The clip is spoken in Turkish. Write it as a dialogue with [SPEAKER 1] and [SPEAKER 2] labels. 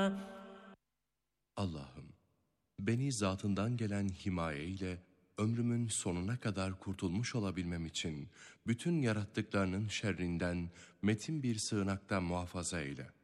[SPEAKER 1] Allah'ım, beni zatından gelen himaye ile ömrümün sonuna kadar kurtulmuş olabilmem için bütün yarattıklarının şerrinden metin bir sığınaktan muhafaza eyle.